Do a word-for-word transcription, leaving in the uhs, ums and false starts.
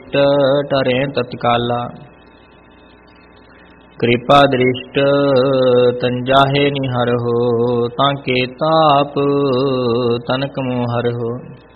ਦ੍ਰਿਸ਼ਟ ਟਰੇ ਤਤਕਾਲਾ। ਕਿਰਪਾ ਦ੍ਰਿਸ਼ਟ ਤੰਜਾਹੇ ਨਿਹਰਹੁ, ਤਾਂ ਕੇ ਤਾਪ ਤਨਕ ਮੋਹ ਹਰਹੁ।